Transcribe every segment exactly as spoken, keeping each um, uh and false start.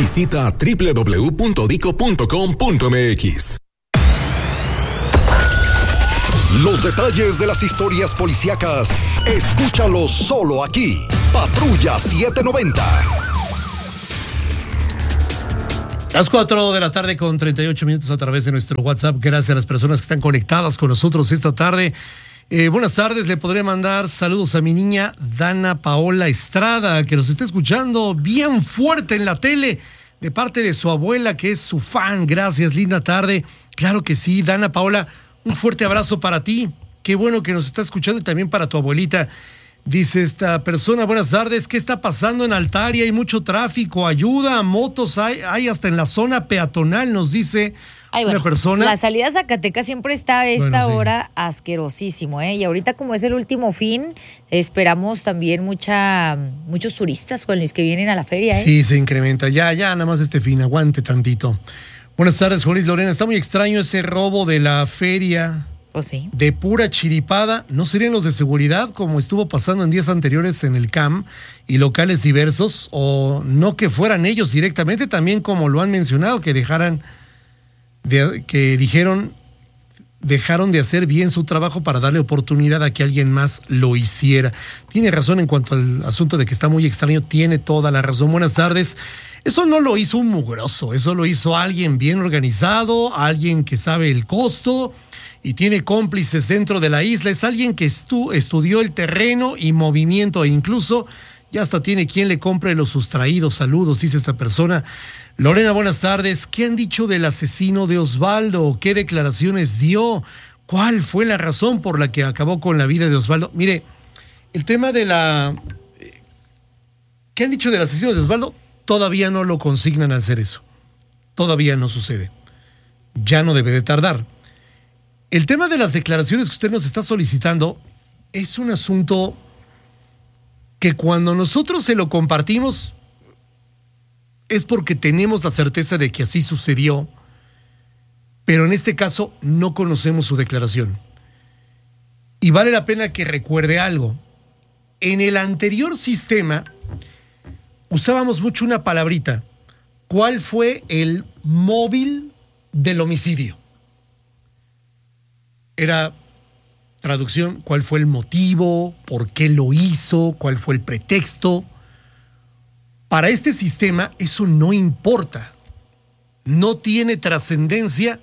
Visita doble u doble u doble u punto dico punto com punto eme equis. Los detalles de las historias policíacas, escúchalos solo aquí. Patrulla setecientos noventa. Las cuatro de la tarde con treinta y ocho minutos a través de nuestro WhatsApp. Gracias a las personas que están conectadas con nosotros esta tarde. Eh, buenas tardes, le podré mandar saludos a mi niña Dana Paola Estrada, que nos está escuchando bien fuerte en la tele, de parte de su abuela, que es su fan. Gracias, linda tarde. Claro que sí, Dana Paola, un fuerte abrazo para ti. Qué bueno que nos está escuchando y también para tu abuelita. Dice esta persona, buenas tardes, ¿qué está pasando en Altaria? Hay mucho tráfico, ayuda, motos hay, hay hasta en la zona peatonal, nos dice Ay, bueno, una persona. La salida a Zacatecas siempre está a esta Bueno, sí. hora asquerosísimo, ¿eh? Y ahorita como es el último fin, esperamos también mucha, muchos turistas con los que vienen a la feria, ¿eh? Sí, se incrementa, ya, ya, nada más este fin, aguante tantito. Buenas tardes, Juan Luis Lorena, está muy extraño ese robo de la feria. Pues sí. De pura chiripada, ¿no serían los de seguridad como estuvo pasando en días anteriores en el C A M y locales diversos? O no que fueran ellos directamente, también como lo han mencionado, que dejaran, de, que dijeron, dejaron de hacer bien su trabajo para darle oportunidad a que alguien más lo hiciera. Tiene razón en cuanto al asunto de que está muy extraño, tiene toda la razón. Buenas tardes. Eso no lo hizo un mugroso, eso lo hizo alguien bien organizado, alguien que sabe el costo y tiene cómplices dentro de la isla. Es alguien que estu- estudió el terreno y movimiento e incluso ya hasta tiene quien le compre los sustraídos. Saludos, dice esta persona. Lorena, buenas tardes. ¿Qué han dicho del asesino de Osvaldo? ¿Qué declaraciones dio? ¿Cuál fue la razón por la que acabó con la vida de Osvaldo? Mire, el tema de la... ¿Qué han dicho del asesino de Osvaldo? Todavía no lo consignan a hacer eso. Todavía no sucede. Ya no debe de tardar. El tema de las declaraciones que usted nos está solicitando es un asunto que cuando nosotros se lo compartimos es porque tenemos la certeza de que así sucedió, pero en este caso no conocemos su declaración. Y vale la pena que recuerde algo. En el anterior sistema usábamos mucho una palabrita. ¿Cuál fue el móvil del homicidio? Era traducción, ¿cuál fue el motivo? ¿Por qué lo hizo? ¿Cuál fue el pretexto? Para este sistema eso no importa. No tiene trascendencia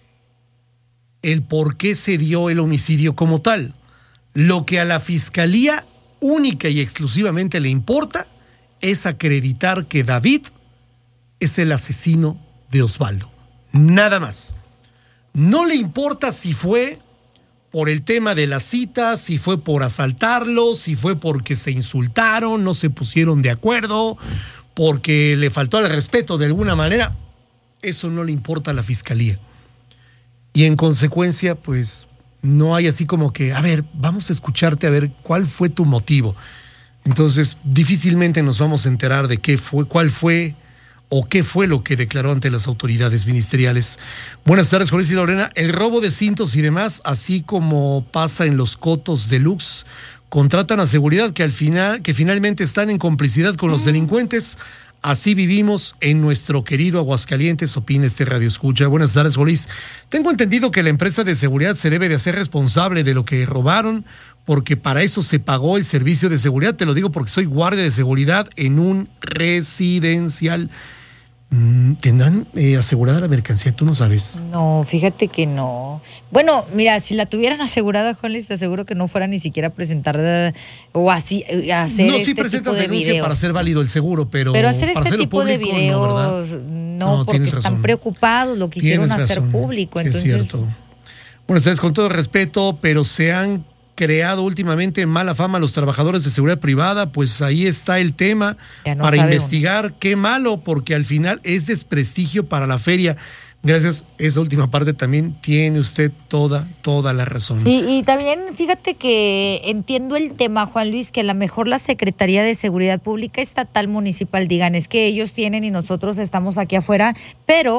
el por qué se dio el homicidio como tal. Lo que a la fiscalía única y exclusivamente le importa es acreditar que David es el asesino de Osvaldo. Nada más. No le importa si fue por el tema de la cita, si fue por asaltarlo, si fue porque se insultaron, no se pusieron de acuerdo, porque le faltó al respeto de alguna manera. Eso no le importa a la fiscalía. Y en consecuencia, pues, no hay así como que, a ver, vamos a escucharte a ver cuál fue tu motivo. Entonces, difícilmente nos vamos a enterar de qué fue, cuál fue o qué fue lo que declaró ante las autoridades ministeriales. Buenas tardes, Jorge y Lorena. El robo de cintos y demás, así como pasa en los cotos deluxe, contratan a seguridad que al final, que finalmente están en complicidad con los delincuentes. Así vivimos en nuestro querido Aguascalientes, opina este Radio Escucha. Buenas tardes, Boris. Tengo entendido que la empresa de seguridad se debe de hacer responsable de lo que robaron, porque para eso se pagó el servicio de seguridad. Te lo digo porque soy guardia de seguridad en un residencial. ¿Tendrán eh, asegurada la mercancía? ¿Tú no sabes? No, fíjate que no. Bueno, mira, si la tuvieran asegurada, Juan Luis, te aseguro que no fuera ni siquiera a presentar o así a hacer no, este sí presentas tipo de denuncia videos. Para hacer válido el seguro, pero Pero hacer para este tipo público, de videos, no, no, no porque están razón. preocupados, lo quisieron Tienes hacer razón. público. Sí, Entonces, es cierto. Bueno, ustedes con todo respeto, pero se han creado últimamente mala fama a los trabajadores de seguridad privada, pues ahí está el tema no para sabe investigar uno. Qué malo, porque al final es desprestigio para la feria. Gracias, esa última parte también tiene usted toda, toda la razón. Y, y también fíjate que entiendo el tema, Juan Luis, que a lo mejor la Secretaría de Seguridad Pública Estatal Municipal digan, es que ellos tienen y nosotros estamos aquí afuera, pero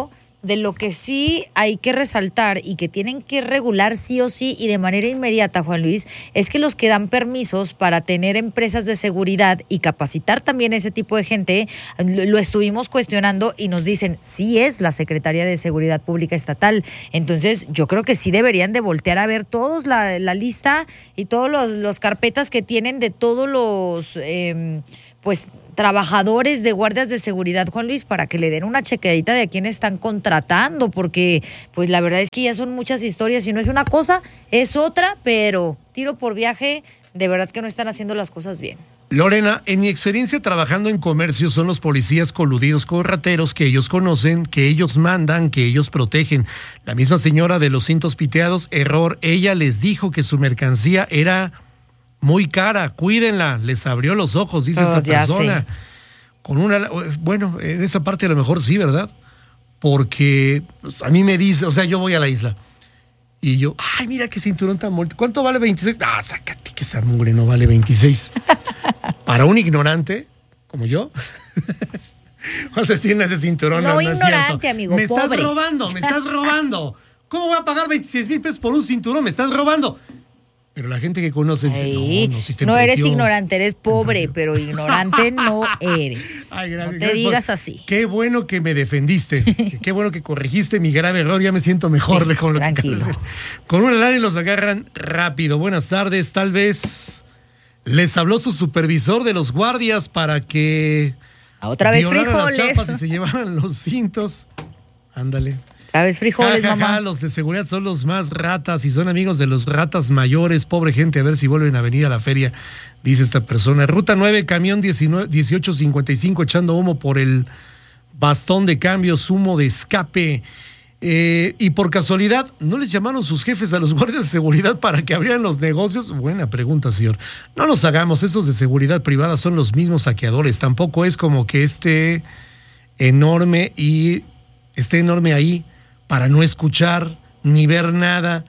de lo que sí hay que resaltar y que tienen que regular sí o sí y de manera inmediata, Juan Luis, es que los que dan permisos para tener empresas de seguridad y capacitar también ese tipo de gente, lo estuvimos cuestionando y nos dicen, sí es la Secretaría de Seguridad Pública Estatal. Entonces, yo creo que sí deberían de voltear a ver todos la, la lista y todos los, los carpetas que tienen de todos los, eh, pues, trabajadores de guardias de seguridad, Juan Luis, para que le den una chequeadita de a quién están contratando, porque pues la verdad es que ya son muchas historias y no es una cosa, es otra, pero tiro por viaje, de verdad que no están haciendo las cosas bien. Lorena, en mi experiencia trabajando en comercio son los policías coludidos con rateros que ellos conocen, que ellos mandan, que ellos protegen. La misma señora de los cintos piteados, error, ella les dijo que su mercancía era muy cara, cuídenla, les abrió los ojos, dice oh, esta persona. Sé. Con una, bueno, en esa parte a lo mejor sí, ¿verdad? Porque pues, a mí me dice, o sea, yo voy a la isla y yo, ay, mira qué cinturón tan bonito. ¿Cuánto vale veintiséis? Ah, sácate que esa mugre no vale veintiséis. Para un ignorante como yo, vas a decir, ese cinturón no, no es ignorante, cierto. Amigo, me pobre. Estás robando, me estás robando. ¿Cómo voy a pagar veintiséis mil pesos por un cinturón? Me estás robando. Pero la gente que conoce dice, Ay, no, no, si no eres ignorante, eres pobre, pero ignorante no eres. Ay, gracias, no te digas por... así. Qué bueno que me defendiste, qué bueno que corregiste mi grave error, ya me siento mejor sí, con lo tranquilo. que acabas de decir. Con una lana y los agarran rápido. Buenas tardes, tal vez les habló su supervisor de los guardias para que otra vez frijoles las chapas y se llevaran los cintos. Ándale. Otra vez frijoles, ja, ja, mamá. Ja, los de seguridad son los más ratas y son amigos de los ratas mayores. Pobre gente, a ver si vuelven a venir a la feria, dice esta persona. Ruta nueve, camión dieciocho cincuenta y cinco echando humo por el bastón de cambios, humo de escape. Eh, y por casualidad, ¿no les llamaron sus jefes a los guardias de seguridad para que abrieran los negocios? Buena pregunta, señor. No nos hagamos, esos de seguridad privada son los mismos saqueadores. Tampoco es como que esté enorme y esté enorme ahí para no escuchar ni ver nada.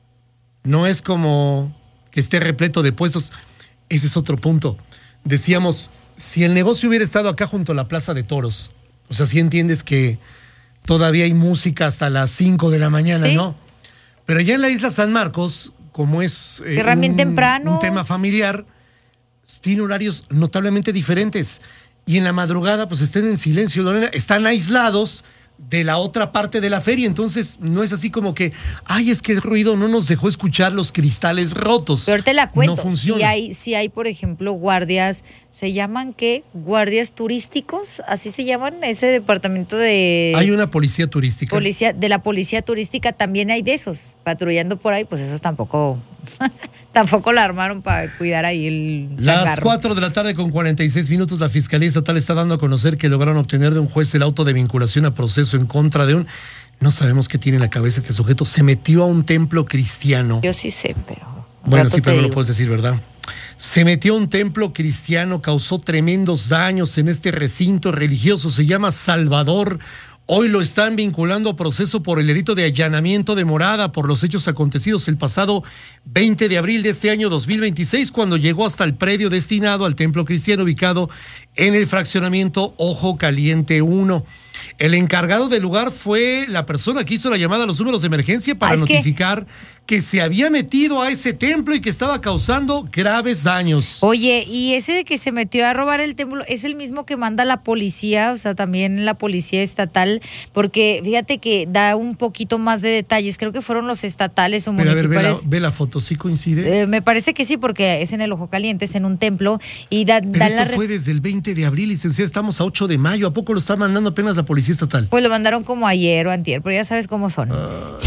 No es como que esté repleto de puestos. Ese es otro punto. Decíamos, si el negocio hubiera estado acá junto a la Plaza de Toros, o sea, si entiendes que todavía hay música hasta las cinco de la mañana, ¿sí? ¿No? Pero allá en la isla San Marcos, como es eh, un, temprano. un tema familiar, tiene horarios notablemente diferentes. Y en la madrugada, pues estén en silencio, Lorena, están aislados de la otra parte de la feria, entonces no es así como que, ay, es que el ruido no nos dejó escuchar los cristales rotos. Pero te la cuento, no funciona. Si hay, si hay, por ejemplo, guardias, ¿se llaman qué? ¿Guardias turísticos? ¿Así se llaman? Ese departamento de... Hay una policía turística. Policía, de la policía turística también hay de esos, patrullando por ahí, pues esos tampoco... Tampoco la armaron para cuidar ahí el changarro. Las cuatro de la tarde con cuarenta y seis minutos, la Fiscalía Estatal está dando a conocer que lograron obtener de un juez el auto de vinculación a proceso en contra de un... No sabemos qué tiene en la cabeza este sujeto. Se metió a un templo cristiano. Yo sí sé, pero... Bueno, sí, pero no lo puedes decir, ¿verdad? Se metió a un templo cristiano, causó tremendos daños en este recinto religioso. Se llama Salvador. Hoy lo están vinculando a proceso por el delito de allanamiento de morada por los hechos acontecidos el pasado veinte de abril de este año dos mil veintiséis, cuando llegó hasta el predio destinado al templo cristiano ubicado en el fraccionamiento Ojo Caliente uno. El encargado del lugar fue la persona que hizo la llamada a los números de emergencia para ¿Es notificar que? que se había metido a ese templo y que estaba causando graves daños. Oye, y ese de que se metió a robar el templo es el mismo que manda la policía, o sea, también la policía estatal, porque fíjate que da un poquito más de detalles, creo que fueron los estatales o Pero municipales. A ver, ve la, ve la foto, ¿sí coincide? Eh, me parece que sí, porque es en el Ojo Caliente, es en un templo y da, Pero dan esto la fue desde el veinte de abril, licenciada, estamos a ocho de mayo, ¿a poco lo está mandando apenas la policía estatal? Pues lo mandaron como ayer o antier, pero ya sabes cómo son.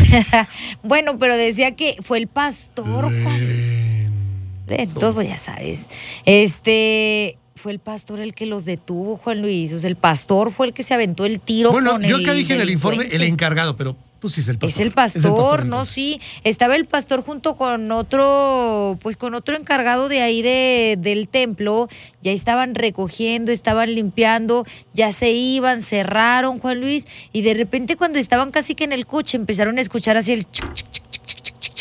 Bueno, pero decía que fue el pastor, Juan. Entonces, pues ya sabes. Este fue el pastor el que los detuvo, Juan Luis. O sea, el pastor fue el que se aventó el tiro. Bueno, con yo el acá dije en el informe delincuente. el encargado, pero pues sí es el pastor. Es el pastor, es el pastor, ¿no? entonces. Sí. Estaba el pastor junto con otro, pues con otro encargado de ahí de, del templo. Ya estaban recogiendo, estaban limpiando, ya se iban, cerraron, Juan Luis. Y de repente cuando estaban casi que en el coche empezaron a escuchar así el chic, chic, chic, chic, chic, chic, chic,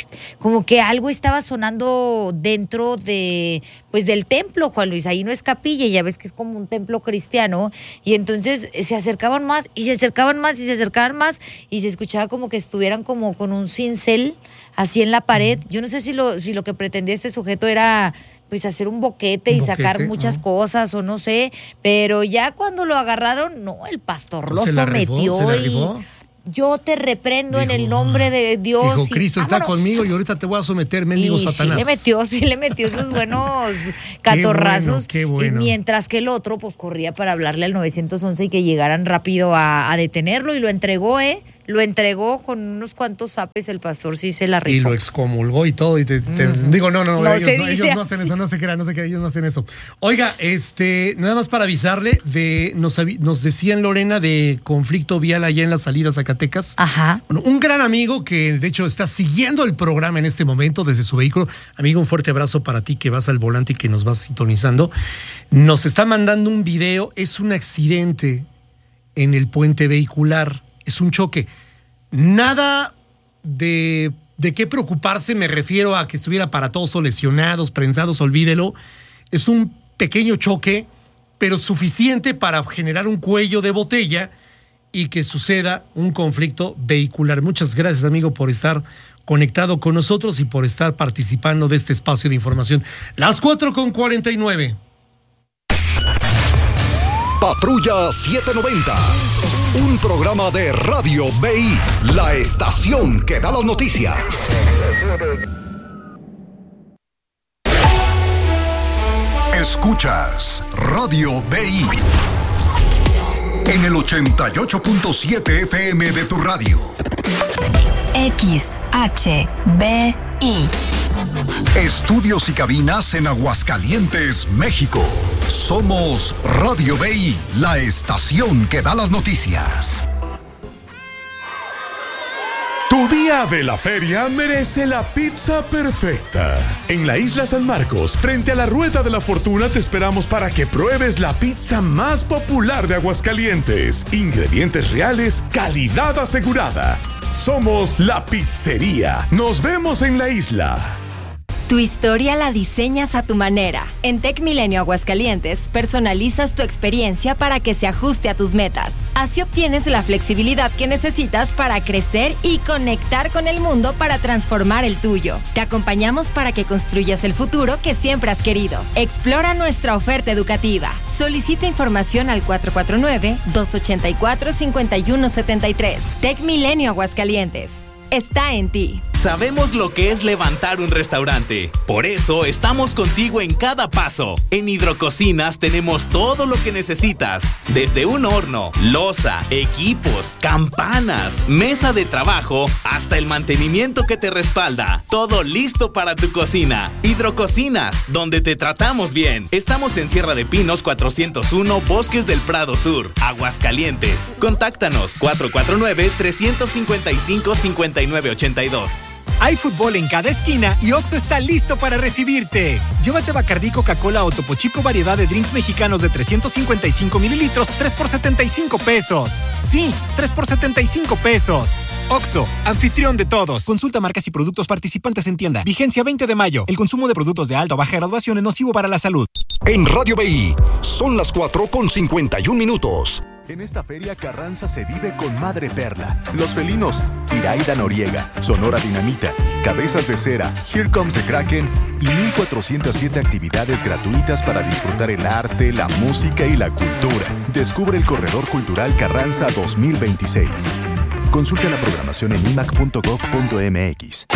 como que algo estaba sonando dentro de, pues del templo, Juan Luis. Ahí no es capilla, ya ves que es como un templo cristiano. Y entonces se acercaban más y se acercaban más y se acercaban más y se escuchaba como que estuvieran como con un cincel así en la pared. Yo no sé si lo, si lo que pretendía este sujeto era pues hacer un boquete y un boquete, sacar muchas ¿no? cosas o no sé, pero ya cuando lo agarraron, no, el pastor lo sometió y yo te reprendo dijo, en el nombre de Dios. Dijo, Cristo y, está vámonos. Conmigo y ahorita te voy a someter, mendigo Satanás. Sí le metió, sí le metió esos buenos catorrazos. Qué bueno, qué bueno. Y mientras que el otro pues corría para hablarle al nueve once y que llegaran rápido a, a detenerlo y lo entregó, ¿eh? Lo entregó con unos cuantos zapes, el pastor sí se la rifó. Y lo excomulgó y todo. Y te, te, mm. Digo, no, no, no, ellos, no ellos no hacen eso, no se crean, no se crean, ellos no hacen eso. Oiga, este, nada más para avisarle, de nos, nos decían, Lorena, de conflicto vial allá en la salida a Zacatecas. Ajá. Bueno, un gran amigo que de hecho está siguiendo el programa en este momento desde su vehículo. Amigo, un fuerte abrazo para ti que vas al volante y que nos vas sintonizando. Nos está mandando un video, es un accidente en el puente vehicular. Es un choque. Nada de, de qué preocuparse, me refiero a que estuviera aparatoso, lesionados, prensados, olvídelo. Es un pequeño choque, pero suficiente para generar un cuello de botella y que suceda un conflicto vehicular. Muchas gracias, amigo, por estar conectado con nosotros y por estar participando de este espacio de información. Las cuatro con cuarenta y nueve. Patrulla setecientos noventa, un programa de Radio B I, la estación que da las noticias. Escuchas Radio B I en el ochenta y ocho punto siete F M de tu radio. X H B I. Estudios y cabinas en Aguascalientes, México. Somos Radio B I, la estación que da las noticias. Tu día de la feria merece la pizza perfecta. En la Isla San Marcos, frente a la Rueda de la Fortuna, te esperamos para que pruebes la pizza más popular de Aguascalientes. Ingredientes reales, calidad asegurada. Somos la pizzería. Nos vemos en la isla. Tu historia la diseñas a tu manera. En Tec Milenio Aguascalientes, personalizas tu experiencia para que se ajuste a tus metas. Así obtienes la flexibilidad que necesitas para crecer y conectar con el mundo para transformar el tuyo. Te acompañamos para que construyas el futuro que siempre has querido. Explora nuestra oferta educativa. Solicita información al cuatro cuatro nueve, dos ocho cuatro, cinco uno siete tres. Tec Milenio Aguascalientes. Está en ti. Sabemos lo que es levantar un restaurante. Por eso estamos contigo en cada paso. En Hidrococinas tenemos todo lo que necesitas. Desde un horno, loza, equipos, campanas, mesa de trabajo, hasta el mantenimiento que te respalda. Todo listo para tu cocina. Hidrococinas, donde te tratamos bien. Estamos en Sierra de Pinos cuatrocientos uno, Bosques del Prado Sur, Aguascalientes. Contáctanos cuatro cuatro nueve, tres cinco cinco, cinco nueve ocho dos. Hay fútbol en cada esquina y Oxxo está listo para recibirte. Llévate Bacardí, Coca-Cola o Topo Chico variedad de drinks mexicanos de trescientos cincuenta y cinco mililitros, tres por setenta y cinco pesos. Sí, tres por setenta y cinco pesos. Oxxo, anfitrión de todos. Consulta marcas y productos participantes en tienda. Vigencia veinte de mayo. El consumo de productos de alta o baja graduación es nocivo para la salud. En Radio B I, son las cuatro con cincuenta y un minutos. En esta feria Carranza se vive con Madre Perla, Los Felinos, Iraida Noriega, Sonora Dinamita, Cabezas de Cera, Here Comes the Kraken y mil cuatrocientas siete actividades gratuitas para disfrutar el arte, la música y la cultura. Descubre el Corredor Cultural Carranza dos mil veintiséis. Consulta la programación en i m a c punto gov punto m x.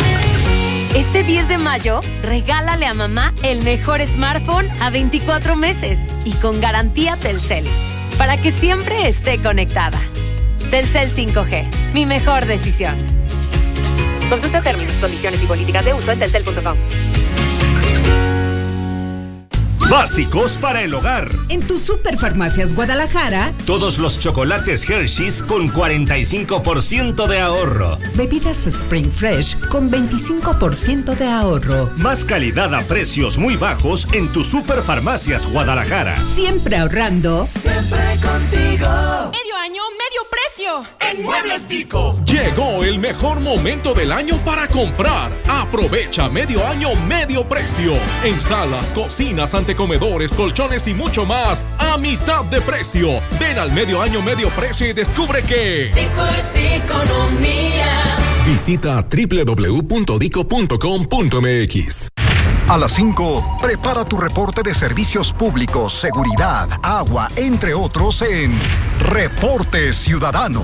Este diez de mayo, regálale a mamá el mejor smartphone a veinticuatro meses y con garantía Telcel, para que siempre esté conectada. Telcel cinco G, mi mejor decisión. Consulta términos, condiciones y políticas de uso en telcel punto com. Básicos para el hogar. En tu Superfarmacias Guadalajara, todos los chocolates Hershey's con cuarenta y cinco por ciento de ahorro. Bebidas Spring Fresh con veinticinco por ciento de ahorro. Más calidad a precios muy bajos en tu Superfarmacias Guadalajara. Siempre ahorrando. Siempre contigo. Medio año, medio medio precio. En Muebles Dico. Llegó el mejor momento del año para comprar. Aprovecha medio año, medio precio. En salas, cocinas, antecomedores, colchones y mucho más a mitad de precio. Ven al medio año, medio precio y descubre que Dico es de economía. Visita doble u doble u doble u punto dico punto com punto m x. A las cinco, prepara tu reporte de servicios públicos, seguridad, agua, entre otros en Reporte Ciudadano.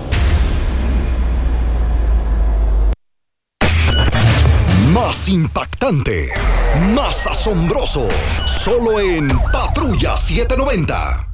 Más impactante, más asombroso, solo en Patrulla setecientos noventa.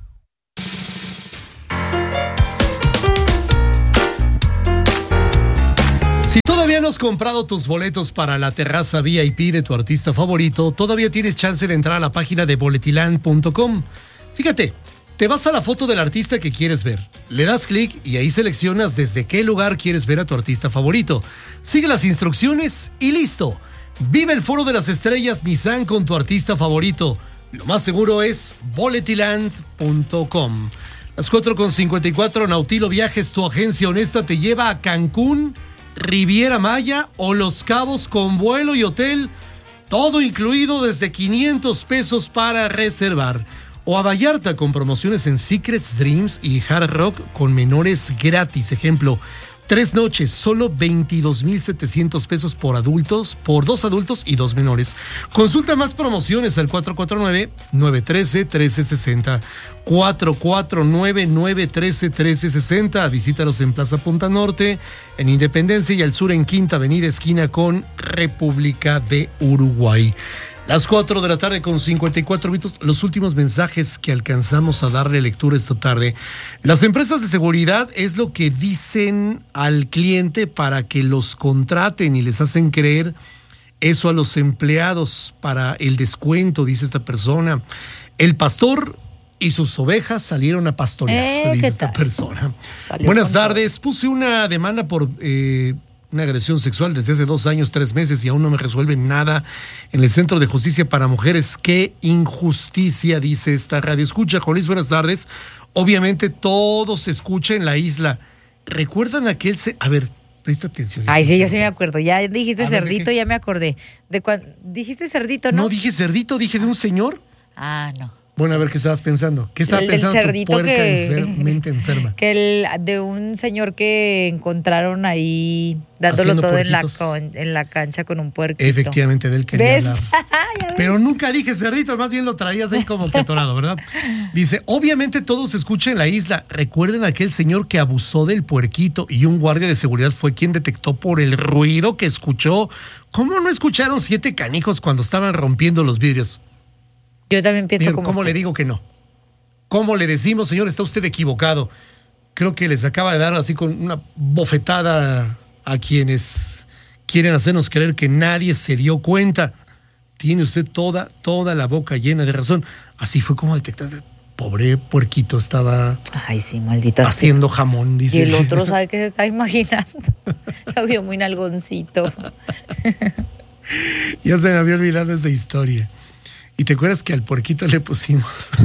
Si todavía no has comprado tus boletos para la terraza V I P de tu artista favorito, todavía tienes chance de entrar a la página de boletiland punto com. Fíjate, te vas a la foto del artista que quieres ver, le das clic y ahí seleccionas desde qué lugar quieres ver a tu artista favorito. Sigue las instrucciones y listo. Vive el foro de las estrellas Nissan con tu artista favorito. Lo más seguro es boletiland punto com. Las cuatro con cincuenta y cuatro, Nautilo Viajes, tu agencia honesta, te lleva a Cancún, Riviera Maya o Los Cabos con vuelo y hotel, todo incluido desde quinientos pesos para reservar. O a Vallarta con promociones en Secrets, Dreams y Hard Rock con menores gratis. Ejemplo, tres noches, solo veintidós mil setecientos pesos por adultos, por dos adultos y dos menores. Consulta más promociones al cuatro cuatro nueve, nueve uno tres, uno tres seis cero. cuatro cuatro nueve, nueve uno tres, uno tres seis cero. Visítalos en Plaza Punta Norte, en Independencia y al sur en Quinta Avenida, esquina con República de Uruguay. Las cuatro de la tarde con cincuenta y cuatro minutos, los últimos mensajes que alcanzamos a darle lectura esta tarde. Las empresas de seguridad es lo que dicen al cliente para que los contraten y les hacen creer eso a los empleados para el descuento, dice esta persona. El pastor y sus ovejas salieron a pastorear, Eh, dice ¿qué esta tal? persona. Salió Buenas con tardes, puse una demanda por eh, una agresión sexual desde hace dos años, tres meses y aún no me resuelven nada en el Centro de Justicia para Mujeres. ¡Qué injusticia!, dice esta radio escucha. Juan Luis, buenas tardes. Obviamente todo se escucha en la isla. ¿Recuerdan aquel... Se... A ver, presta atención. Ay, sí, yo sí me acuerdo. Ya dijiste A ver, ¿de cerdito, qué? ya me acordé. De cuan... Dijiste cerdito, ¿no? No dije cerdito, dije de un señor. Ah, no. Bueno, a ver, ¿qué estabas pensando? ¿Qué estaba El del pensando tu cerdito puerca que- enfer- mente enferma? Que el de un señor que encontraron ahí dándolo Haciendo todo en la, puerquitos. con- en la cancha con un puerquito. Efectivamente, de él quería ¿Ves? hablar. Pero nunca dije cerdito, más bien lo traías ahí como que atorado, ¿verdad? Dice, obviamente todo se escucha en la isla. Recuerden aquel señor que abusó del puerquito y un guardia de seguridad fue quien detectó por el ruido que escuchó. ¿Cómo no escucharon siete canijos cuando estaban rompiendo los vidrios? Yo también pienso Miren, como ¿cómo usted. le digo que no? ¿Cómo le decimos, señor, está usted equivocado? Creo que les acaba de dar así con una bofetada a quienes quieren hacernos creer que nadie se dio cuenta. Tiene usted toda, toda la boca llena de razón. Así fue como detectar. Pobre puerquito estaba Ay, sí, maldito haciendo jamón, dice. Y el otro sabe que se está imaginando. Lo vio muy nalgoncito. Ya se me había olvidado esa historia. ¿Y te acuerdas que al puerquito le pusimos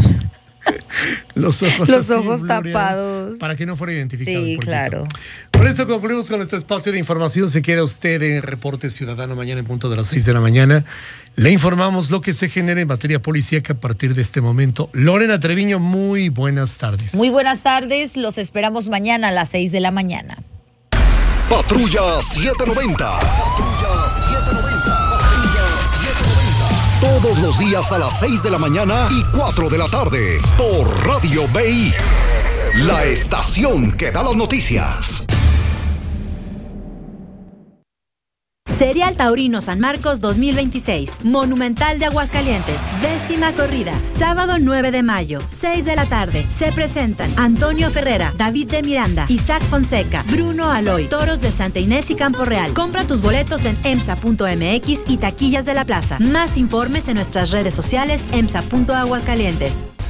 los ojos Los así ojos blureados tapados. para que no fuera identificado el Sí, puerquito? claro. Con esto concluimos con nuestro espacio de información. Se queda usted en Reporte Ciudadano mañana en punto de las seis de la mañana. Le informamos lo que se genera en materia policíaca a partir de este momento. Lorena Treviño, muy buenas tardes. Muy buenas tardes. Los esperamos mañana a las seis de la mañana. Patrulla setecientos noventa. Patrulla setecientos noventa. Patrulla setecientos noventa. Todos los días a las seis de la mañana y cuatro de la tarde por Radio B I, la estación que da las noticias. Serial Taurino San Marcos dos mil veintiséis, Monumental de Aguascalientes, décima corrida, sábado nueve de mayo, seis de la tarde. Se presentan Antonio Ferrera, David de Miranda, Isaac Fonseca, Bruno Aloy, Toros de Santa Inés y Campo Real. Compra tus boletos en emsa punto m x y taquillas de la plaza. Más informes en nuestras redes sociales emsa punto aguascalientes.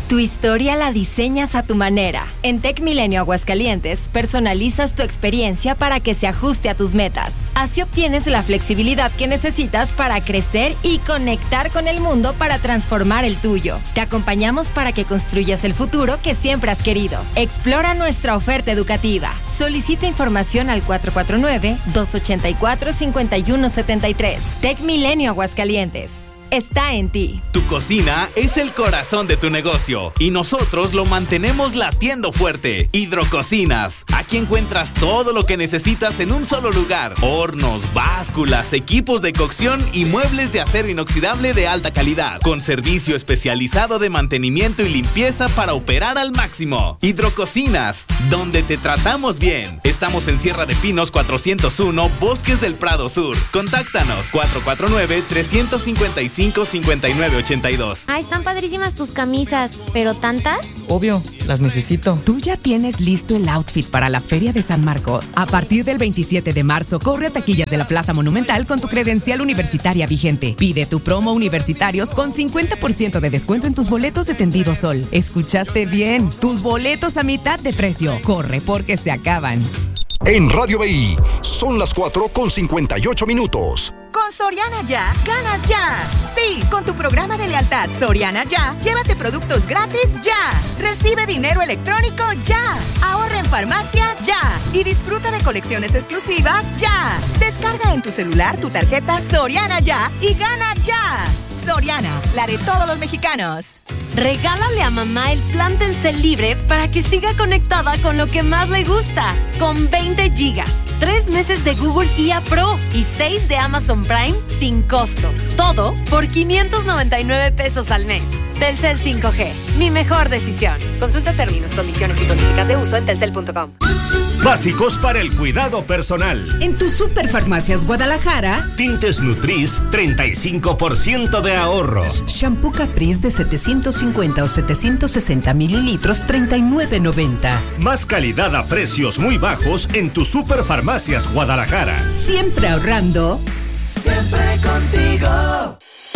Tu historia la diseñas a tu manera. En Tech Milenio Aguascalientes, personalizas tu experiencia para que se ajuste a tus metas. Así obtienes la flexibilidad que necesitas para crecer y conectar con el mundo para transformar el tuyo. Te acompañamos para que construyas el futuro que siempre has querido. Explora nuestra oferta educativa. Solicita información al cuatro cuatro nueve, dos ocho cuatro, cinco uno siete tres. Tech Milenio Aguascalientes. Está en ti. Tu cocina es el corazón de tu negocio y nosotros lo mantenemos latiendo fuerte. Hidrococinas. Aquí encuentras todo lo que necesitas en un solo lugar. Hornos, básculas, equipos de cocción y muebles de acero inoxidable de alta calidad. Con servicio especializado de mantenimiento y limpieza para operar al máximo. Hidrococinas, donde te tratamos bien. Estamos en Sierra de Pinos cuatrocientos uno, Bosques del Prado Sur. Contáctanos cuatro cuatro nueve, tres cinco cinco, cinco nueve ocho dos. Ah, están padrísimas tus camisas, ¿pero tantas? Obvio, las necesito. Tú ya tienes listo el outfit para la Feria de San Marcos. A partir del veintisiete de marzo, corre a taquillas de la Plaza Monumental con tu credencial universitaria vigente. Pide tu promo universitarios con cincuenta por ciento de descuento en tus boletos de Tendido Sol. ¿Escuchaste bien? Tus boletos a mitad de precio. Corre porque se acaban. En Radio B I son las cuatro con cincuenta y ocho minutos. Con Soriana Ya, ganas ya. Sí, con tu programa de lealtad Soriana Ya, llévate productos gratis ya. Recibe dinero electrónico ya. Ahorra en farmacia ya. Y disfruta de colecciones exclusivas ya. Descarga en tu celular tu tarjeta Soriana Ya y gana ya. Soriana, la de todos los mexicanos. Regálale a mamá el plan Telcel Libre para que siga conectada con lo que más le gusta. Con veinte gigas, tres meses de Google I A Pro y seis de Amazon Prime sin costo. Todo por quinientos noventa y nueve pesos al mes. Telcel cinco G, mi mejor decisión. Consulta términos, condiciones y políticas de uso en telcel punto com. Básicos para el cuidado personal. En tu Superfarmacias Guadalajara, Tintes Nutris, treinta y cinco por ciento de ahorro. Shampoo Caprice de setecientos cincuenta o setecientos sesenta mililitros, treinta y nueve noventa. Más calidad a precios muy bajos en tu Superfarmacias Guadalajara. Siempre ahorrando. Siempre contigo.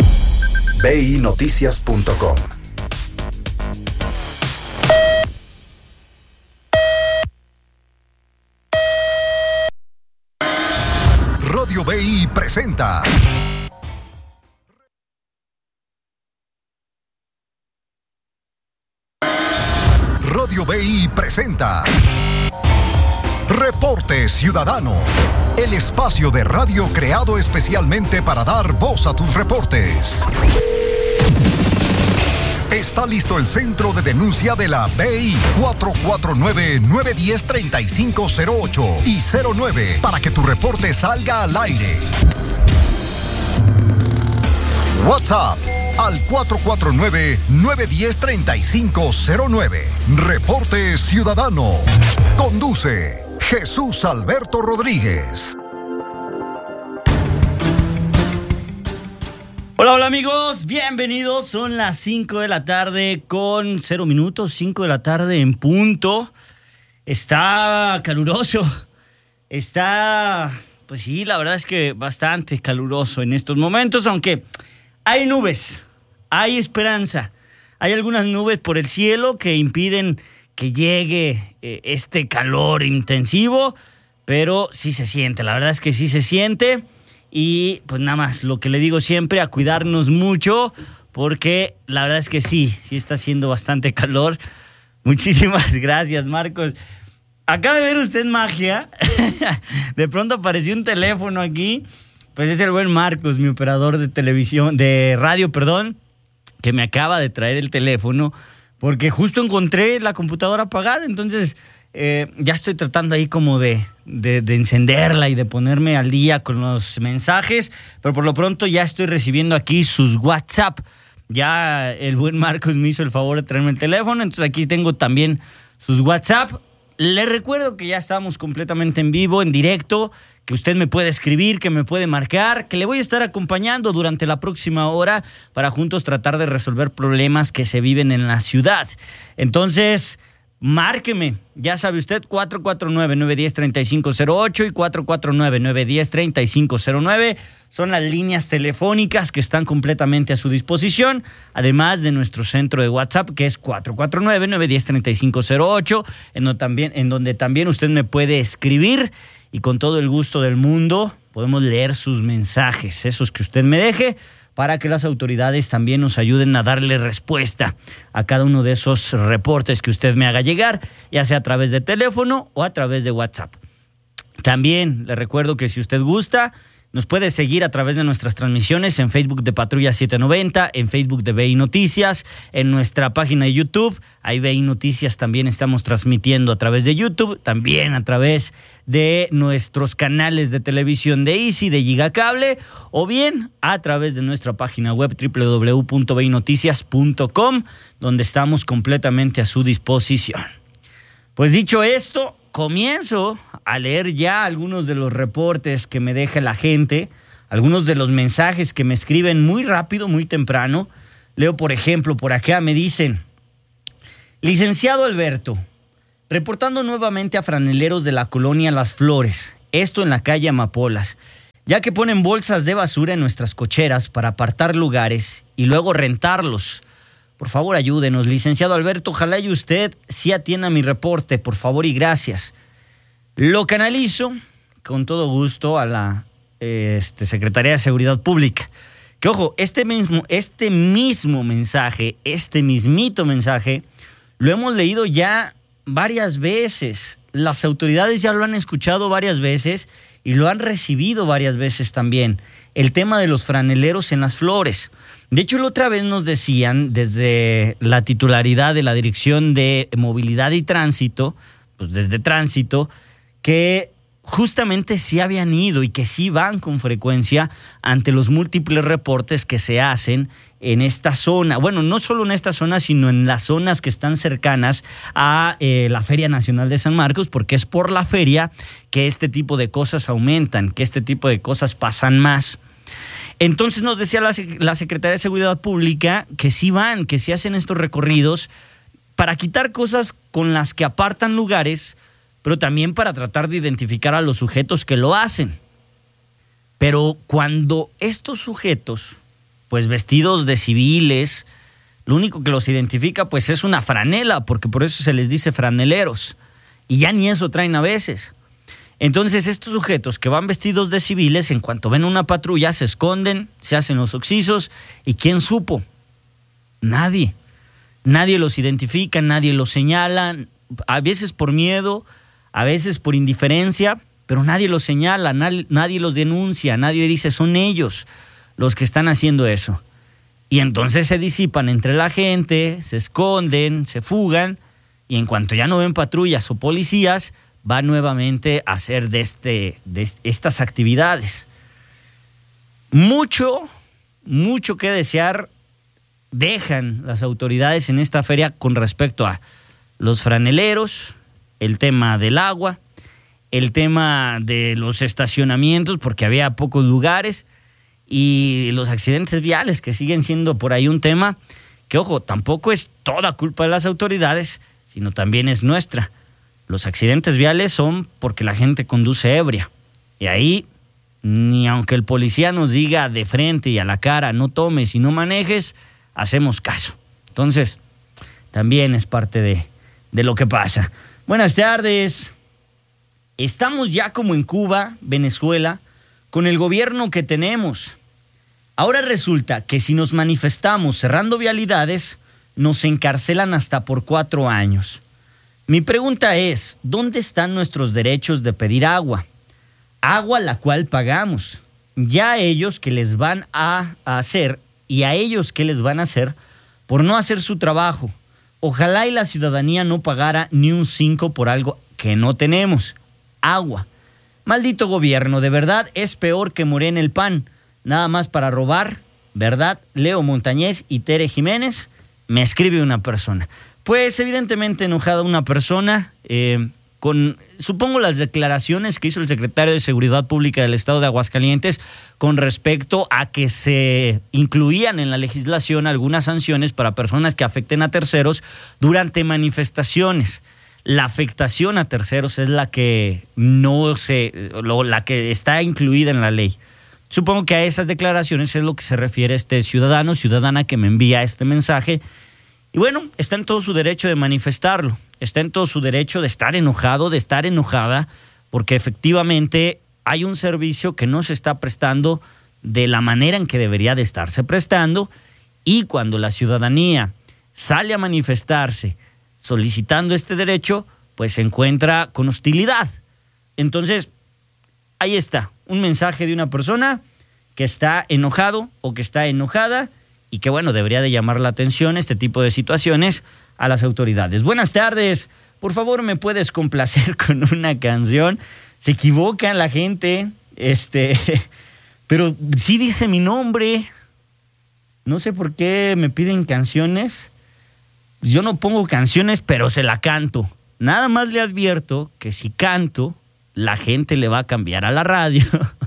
B I Noticias punto com. Radio B I presenta Radio B I presenta Reporte Ciudadano, el espacio de radio creado especialmente para dar voz a tus reportes. Está listo el centro de denuncia de la B I cuatro cuatro nueve, nueve uno cero, tres cinco cero ocho y cero nueve para que tu reporte salga al aire. WhatsApp al cuatro cuatro nueve, nueve uno cero, tres cinco cero nueve. Reporte Ciudadano. Conduce Jesús Alberto Rodríguez. Hola, hola amigos, bienvenidos. Son las cinco de la tarde con cero minutos, cinco de la tarde en punto. Está caluroso, está, pues sí, la verdad es que bastante caluroso en estos momentos, aunque hay nubes, hay esperanza. Hay algunas nubes por el cielo que impiden que llegue eh, este calor intensivo, pero sí se siente, la verdad es que sí se siente. Y pues nada más, lo que le digo siempre, a cuidarnos mucho, porque la verdad es que sí, sí está haciendo bastante calor. Muchísimas gracias, Marcos. Acaba de ver usted magia. De pronto apareció un teléfono aquí. Pues es el buen Marcos, mi operador de televisión, de radio, perdón, que me acaba de traer el teléfono, porque justo encontré la computadora apagada, entonces... Eh, ya estoy tratando ahí como de, de, de encenderla y de ponerme al día con los mensajes, pero por lo pronto ya estoy recibiendo aquí sus WhatsApp. Ya el buen Marcos me hizo el favor de traerme el teléfono, entonces aquí tengo también sus WhatsApp. Les recuerdo que ya estamos completamente en vivo, en directo, que usted me puede escribir, que me puede marcar, que le voy a estar acompañando durante la próxima hora para juntos tratar de resolver problemas que se viven en la ciudad. Entonces... márqueme. Ya sabe usted, cuatro cuatro nueve, nueve uno cero, tres cinco cero ocho y cuatro cuatro nueve, nueve uno cero, tres cinco cero nueve. Son las líneas telefónicas que están completamente a su disposición, además de nuestro centro de WhatsApp, que es cuatro cuatro nueve, nueve uno cero, tres cinco cero ocho, en donde también, en donde también usted me puede escribir y con todo el gusto del mundo podemos leer sus mensajes, esos que usted me deje, para que las autoridades también nos ayuden a darle respuesta a cada uno de esos reportes que usted me haga llegar, ya sea a través de teléfono o a través de WhatsApp. También le recuerdo que si usted gusta, nos puede seguir a través de nuestras transmisiones en Facebook de Patrulla setecientos noventa, en Facebook de V I Noticias, en nuestra página de YouTube. Ahí V I Noticias también estamos transmitiendo a través de YouTube, también a través de nuestros canales de televisión de Easy, de Gigacable, o bien a través de nuestra página web doble u doble u doble u punto v i noticias punto com, donde estamos completamente a su disposición. Pues dicho esto, comienzo a leer ya algunos de los reportes que me deja la gente, algunos de los mensajes que me escriben muy rápido, muy temprano. Leo, por ejemplo, por acá me dicen: licenciado Alberto, reportando nuevamente a franeleros de la colonia Las Flores, esto en la calle Amapolas, ya que ponen bolsas de basura en nuestras cocheras para apartar lugares y luego rentarlos. Por favor, ayúdenos, licenciado Alberto, ojalá y usted sí atienda mi reporte, por favor y gracias. Lo canalizo con todo gusto a la este, Secretaría de Seguridad Pública. Que ojo, este mismo, este mismo mensaje, este mismito mensaje, lo hemos leído ya varias veces. Las autoridades ya lo han escuchado varias veces y lo han recibido varias veces también. El tema de los franeleros en Las Flores. De hecho, la otra vez nos decían desde la titularidad de la Dirección de Movilidad y Tránsito, pues desde Tránsito, que justamente sí habían ido y que sí van con frecuencia ante los múltiples reportes que se hacen en esta zona. Bueno, no solo en esta zona, sino en las zonas que están cercanas a eh, la Feria Nacional de San Marcos, porque es por la feria que este tipo de cosas aumentan, que este tipo de cosas pasan más. Entonces nos decía la, la Secretaría de Seguridad Pública que sí van, que sí hacen estos recorridos para quitar cosas con las que apartan lugares, pero también para tratar de identificar a los sujetos que lo hacen. Pero cuando estos sujetos, pues vestidos de civiles, lo único que los identifica pues es una franela, porque por eso se les dice franeleros, y ya ni eso traen a veces. Entonces estos sujetos que van vestidos de civiles, en cuanto ven una patrulla, se esconden, se hacen los oxisos, ¿y quién supo? Nadie. Nadie los identifica, nadie los señala, a veces por miedo, a veces por indiferencia, pero nadie los señala, nadie, nadie los denuncia, nadie dice son ellos los que están haciendo eso. Y entonces se disipan entre la gente, se esconden, se fugan, y en cuanto ya no ven patrullas o policías, va nuevamente a hacer de, este, de estas actividades. Mucho, mucho que desear dejan las autoridades en esta feria con respecto a los franeleros, el tema del agua, el tema de los estacionamientos, porque había pocos lugares, y los accidentes viales, que siguen siendo por ahí un tema que, ojo, tampoco es toda culpa de las autoridades, sino también es nuestra. Los accidentes viales son porque la gente conduce ebria. Y ahí, ni aunque el policía nos diga de frente y a la cara, no tomes y no manejes, hacemos caso. Entonces, también es parte de, de lo que pasa. Buenas tardes. Estamos ya como en Cuba, Venezuela, con el gobierno que tenemos. Ahora resulta que si nos manifestamos cerrando vialidades, nos encarcelan hasta por cuatro años. Mi pregunta es, ¿dónde están nuestros derechos de pedir agua? Agua la cual pagamos. Ya a ellos que les van a hacer, y a ellos que les van a hacer por no hacer su trabajo. Ojalá y la ciudadanía no pagara ni un cinco por algo que no tenemos. Agua. Maldito gobierno, de verdad es peor que Morena el Pan. Nada más para robar, ¿verdad? Leo Montañez y Tere Jiménez, me escribe una persona. Pues evidentemente enojada una persona, eh, con, supongo, las declaraciones que hizo el secretario de Seguridad Pública del Estado de Aguascalientes con respecto a que se incluían en la legislación algunas sanciones para personas que afecten a terceros durante manifestaciones. La afectación a terceros es la que no se, lo, la que está incluida en la ley. Supongo que a esas declaraciones es lo que se refiere este ciudadano, ciudadana que me envía este mensaje. Y bueno, está en todo su derecho de manifestarlo, está en todo su derecho de estar enojado, de estar enojada, porque efectivamente hay un servicio que no se está prestando de la manera en que debería de estarse prestando, y cuando la ciudadanía sale a manifestarse solicitando este derecho, pues se encuentra con hostilidad. Entonces, ahí está, un mensaje de una persona que está enojado o que está enojada y que, bueno, debería de llamar la atención este tipo de situaciones a las autoridades. Buenas tardes, por favor, ¿me puedes complacer con una canción? Se equivocan la gente, este, pero sí dice mi nombre. No sé por qué me piden canciones. Yo no pongo canciones, pero se la canto. Nada más le advierto que si canto, la gente le va a cambiar a la radio,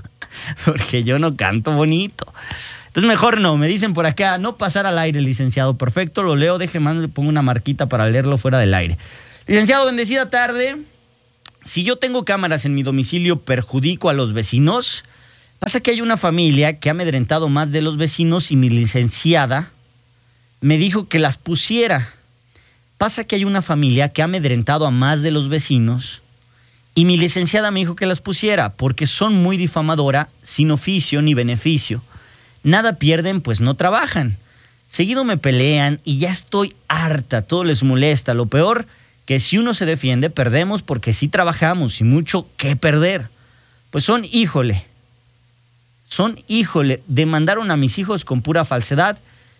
porque yo no canto bonito. Entonces mejor no, me dicen por acá, no pasar al aire, licenciado. Perfecto, lo leo, déjeme, le pongo una marquita para leerlo fuera del aire. Licenciado, bendecida tarde. Si yo tengo cámaras en mi domicilio, ¿perjudico a los vecinos? Pasa que hay una familia que ha amedrentado más de los vecinos y mi licenciada me dijo que las pusiera. Pasa que hay una familia que ha amedrentado a más de los vecinos y mi licenciada me dijo que las pusiera porque son muy difamadora, sin oficio ni beneficio. Nada pierden, pues no trabajan. Seguido me pelean y ya estoy harta, todo les molesta. Lo peor, que si uno se defiende, perdemos porque sí trabajamos y mucho que perder. Pues son, híjole, son, híjole, demandaron a mis hijos con pura falsedad,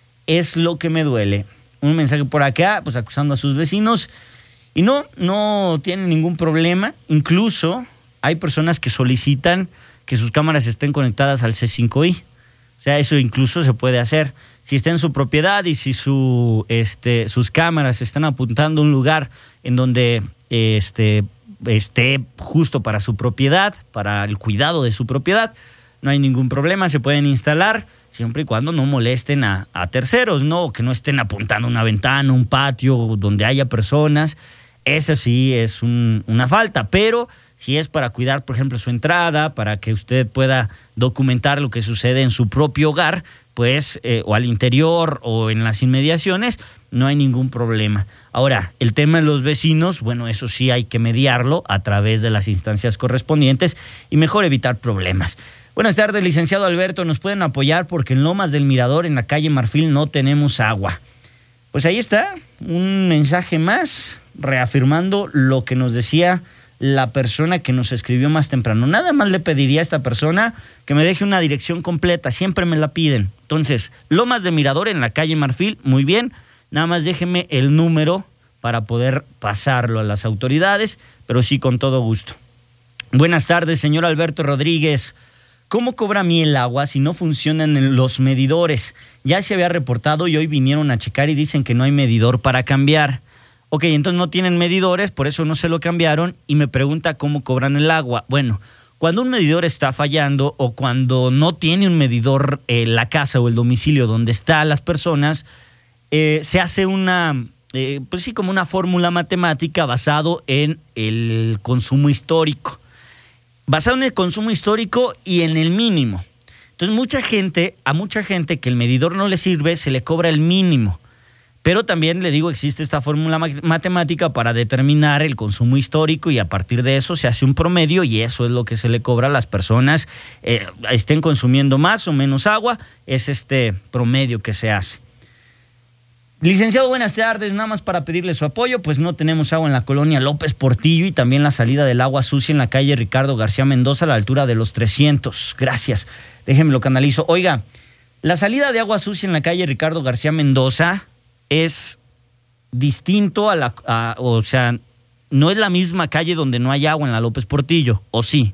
es lo que me duele. Un mensaje por acá, pues acusando a sus vecinos. Y no, no tienen ningún problema. Incluso hay personas que solicitan que sus cámaras estén conectadas al C cinco I. O sea, eso incluso se puede hacer. Si está en su propiedad y si su, este, sus cámaras están apuntando a un lugar en donde este, esté justo para su propiedad, para el cuidado de su propiedad, no hay ningún problema, se pueden instalar. Siempre y cuando no molesten a, a terceros, ¿no? Que no estén apuntando una ventana, un patio donde haya personas. Eso sí es un, una falta. Pero si es para cuidar, por ejemplo, su entrada, para que usted pueda documentar lo que sucede en su propio hogar, pues, eh, o al interior o en las inmediaciones, no hay ningún problema. Ahora, el tema de los vecinos, bueno, eso sí hay que mediarlo a través de las instancias correspondientes y mejor evitar problemas. Buenas tardes, licenciado Alberto. ¿Nos pueden apoyar? Porque en Lomas del Mirador, en la calle Marfil, no tenemos agua. Pues ahí está, un mensaje más, reafirmando lo que nos decía la persona que nos escribió más temprano. Nada más le pediría a esta persona que me deje una dirección completa, siempre me la piden. Entonces, Lomas del Mirador, en la calle Marfil, muy bien, nada más déjeme el número para poder pasarlo a las autoridades, pero sí con todo gusto. Buenas tardes, señor Alberto Rodríguez. ¿Cómo cobra a mí el agua si no funcionan los medidores? Ya se había reportado y hoy vinieron a checar y dicen que no hay medidor para cambiar. Ok, entonces no tienen medidores, por eso no se lo cambiaron y me pregunta cómo cobran el agua. Bueno, cuando un medidor está fallando o cuando no tiene un medidor eh, la casa o el domicilio donde están las personas, eh, se hace una, eh, pues sí, como una fórmula matemática basado en el consumo histórico. Basado en el consumo histórico y en el mínimo. Entonces, mucha gente, a mucha gente que el medidor no le sirve, se le cobra el mínimo. Pero también, le digo, existe esta fórmula matemática para determinar el consumo histórico y a partir de eso se hace un promedio y eso es lo que se le cobra a las personas, eh, estén consumiendo más o menos agua, es este promedio que se hace. Licenciado, buenas tardes. Nada más para pedirle su apoyo, pues no tenemos agua en la colonia López Portillo y también la salida del agua sucia en la calle Ricardo García Mendoza a la altura de los trescientos. Gracias. Déjenme lo canalizo. Oiga, la salida de agua sucia en la calle Ricardo García Mendoza es distinto a la... A, o sea, no es la misma calle donde no hay agua en la López Portillo, ¿o sí?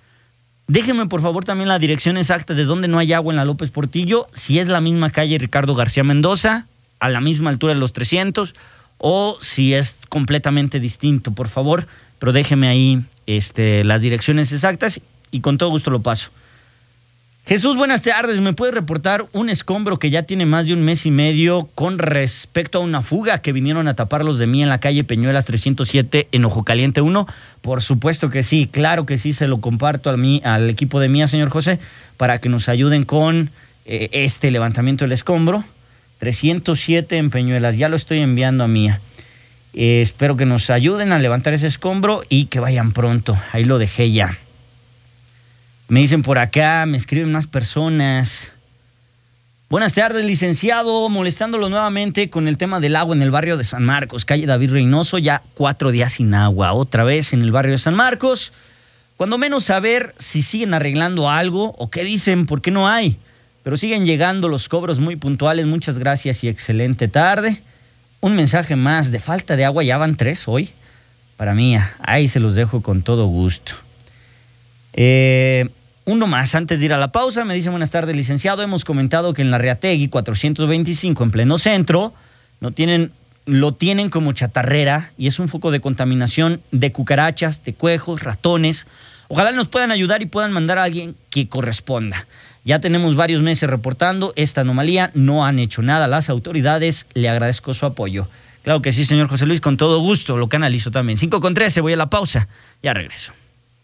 Déjenme, por favor, también la dirección exacta de donde no hay agua en la López Portillo, si es la misma calle Ricardo García Mendoza, a la misma altura de los trescientos, o si es completamente distinto, por favor, pero déjeme ahí este, las direcciones exactas y con todo gusto lo paso. Jesús, buenas tardes. ¿Me puede reportar un escombro que ya tiene más de un mes y medio con respecto a una fuga que vinieron a tapar los de mí en la calle Peñuelas trescientos siete en Ojo Caliente uno? Por supuesto que sí, claro que sí, se lo comparto a mí, al equipo de Mía, señor José, para que nos ayuden con eh, este levantamiento del escombro. trescientos siete en Peñuelas, ya lo estoy enviando a Mía. Eh, espero que nos ayuden a levantar ese escombro y que vayan pronto. Ahí lo dejé ya. Me dicen por acá, me escriben unas personas. Buenas tardes, licenciado, molestándolo nuevamente con el tema del agua en el barrio de San Marcos, calle David Reynoso, ya cuatro días sin agua, otra vez en el barrio de San Marcos. Cuando menos saber si siguen arreglando algo o qué dicen, por qué no hay. Pero siguen llegando los cobros muy puntuales, muchas gracias y excelente tarde. Un mensaje más de falta de agua, ya van tres hoy. Para mí, ahí se los dejo con todo gusto. Eh... Uno más, antes de ir a la pausa, me dice buenas tardes, licenciado. Hemos comentado que en la Reategui cuatrocientos veinticinco, en pleno centro, no tienen, lo tienen como chatarrera y es un foco de contaminación de cucarachas, tecuejos, ratones. Ojalá nos puedan ayudar y puedan mandar a alguien que corresponda. Ya tenemos varios meses reportando esta anomalía, no han hecho nada las autoridades, le agradezco su apoyo. Claro que sí, señor José Luis, con todo gusto, lo canalizo también. cinco con trece, voy a la pausa, ya regreso.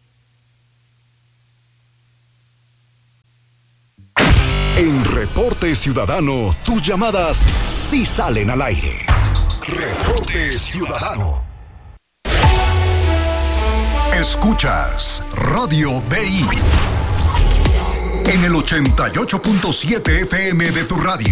En Reporte Ciudadano, tus llamadas sí salen al aire. Reporte Ciudadano. Escuchas Radio B I en el ochenta y ocho punto siete F M de tu radio.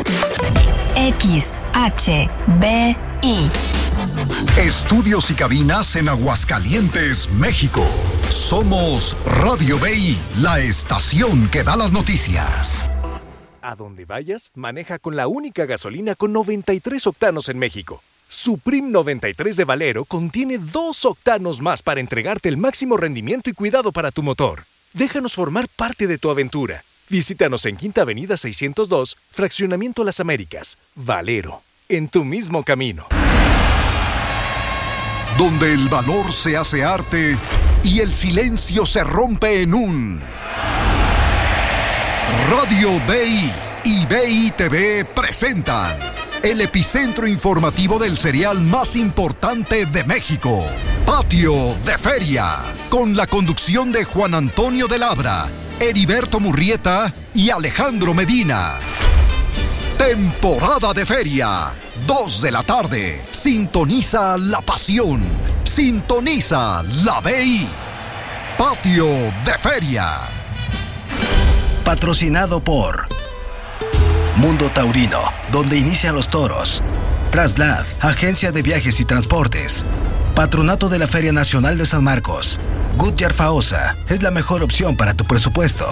X H B I. Estudios y cabinas en Aguascalientes, México. Somos Radio B I, la estación que da las noticias. A donde vayas, maneja con la única gasolina con noventa y tres octanos en México. Supreme noventa y tres de Valero contiene dos octanos más para entregarte el máximo rendimiento y cuidado para tu motor. Déjanos formar parte de tu aventura. Visítanos en Quinta Avenida seiscientos dos, Fraccionamiento Las Américas. Valero, en tu mismo camino. Donde el valor se hace arte y el silencio se rompe en un... Radio B I y B I T V presentan el epicentro informativo del cereal más importante de México, Patio de Feria, con la conducción de Juan Antonio de Labra, Heriberto Murrieta y Alejandro Medina. Temporada de Feria, dos de la tarde. Sintoniza la pasión. Sintoniza la B I. Patio de Feria. Patrocinado por Mundo Taurino, donde inician los toros. Traslad, agencia de viajes y transportes. Patronato de la Feria Nacional de San Marcos. Goodyear Faosa es la mejor opción para tu presupuesto.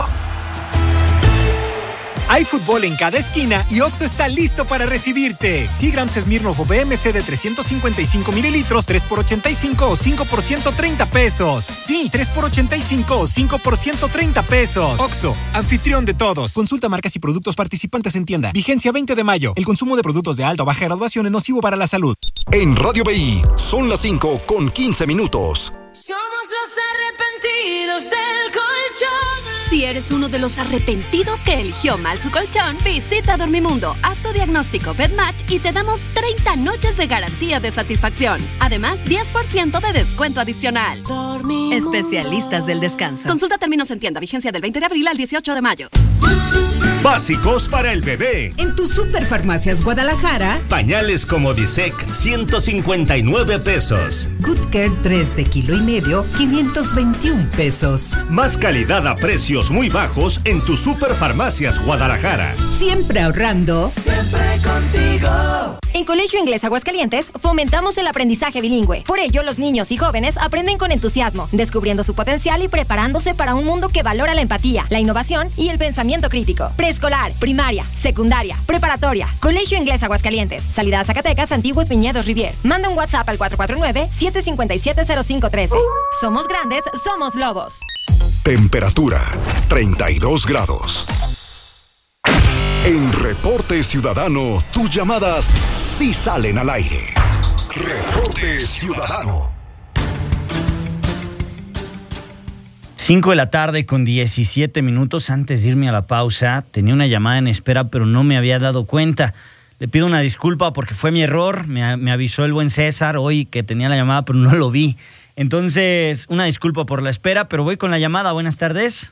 Hay fútbol en cada esquina y Oxxo está listo para recibirte. cien gramos Smirnoff o B M C de trescientos cincuenta y cinco mililitros, tres por ochenta y cinco o cinco por ciento treinta pesos. Sí, tres por ochenta y cinco o cinco por ciento treinta pesos. Oxxo, anfitrión de todos. Consulta marcas y productos participantes en tienda. Vigencia veinte de mayo. El consumo de productos de alta o baja graduación es nocivo para la salud. En Radio B I son las cinco con quince minutos. Somos los arrepentidos del colchón. Si eres uno de los arrepentidos que eligió mal su colchón, visita Dormimundo, haz tu diagnóstico BedMatch y te damos treinta noches de garantía de satisfacción. Además, diez por ciento de descuento adicional. Dormimundo. Especialistas del descanso. Consulta términos en tienda. Vigencia del veinte de abril al dieciocho de mayo. Básicos para el bebé. En tu Superfarmacias Guadalajara, pañales como Disec, ciento cincuenta y nueve pesos. Good Care tres de kilo y medio, quinientos veintiún pesos. Más calidad a precios muy bajos en tu Superfarmacias Guadalajara. Siempre ahorrando. Siempre contigo. En Colegio Inglés Aguascalientes fomentamos el aprendizaje bilingüe. Por ello, los niños y jóvenes aprenden con entusiasmo, descubriendo su potencial y preparándose para un mundo que valora la empatía, la innovación y el pensamiento crítico. Preescolar, primaria, secundaria, preparatoria. Colegio Inglés Aguascalientes. Salida a Zacatecas, Antiguos Viñedos Rivier. Manda un WhatsApp al cuatro cuatro nueve, siete cinco siete, cero cinco uno tres. Somos grandes, somos lobos. Temperatura treinta y dos grados. En Reporte Ciudadano, tus llamadas sí salen al aire. Reporte Ciudadano. cinco de la tarde con diecisiete minutos. Antes de irme a la pausa, tenía una llamada en espera, pero no me había dado cuenta. Le pido una disculpa porque fue mi error. Me, me avisó el buen César hoy que tenía la llamada, pero no lo vi. Entonces, una disculpa por la espera, pero voy con la llamada. Buenas tardes.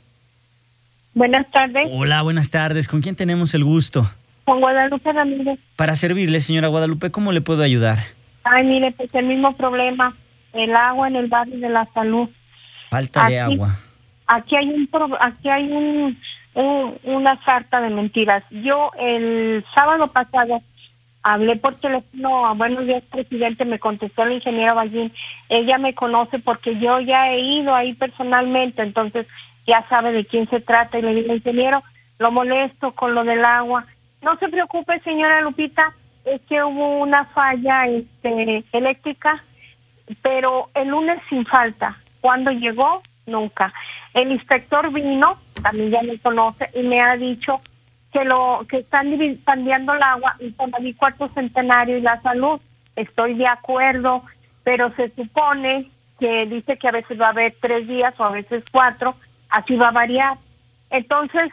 Buenas tardes. Hola, buenas tardes. ¿Con quién tenemos el gusto? Con Guadalupe Ramírez. Para servirle, señora Guadalupe, ¿cómo le puedo ayudar? Ay, mire, pues el mismo problema. El agua en el barrio de la Salud. Falta aquí, de agua. Aquí hay un pro- aquí hay un, un una sarta de mentiras. Yo el sábado pasado hablé por teléfono a Buenos Días, presidente, me contestó la ingeniera Ballín. Ella me conoce porque yo ya he ido ahí personalmente, entonces ya sabe de quién se trata. Y le digo, ingeniero, lo molesto con lo del agua. No se preocupe, señora Lupita, es que hubo una falla este, eléctrica, pero el lunes sin falta. ¿Cuándo llegó? Nunca. El inspector vino, también ya me conoce, y me ha dicho que lo que están divi- cambiando el agua y con el cuarto centenario y la Salud. Estoy de acuerdo, pero se supone que dice que a veces va a haber tres días o a veces cuatro, así va a variar. Entonces,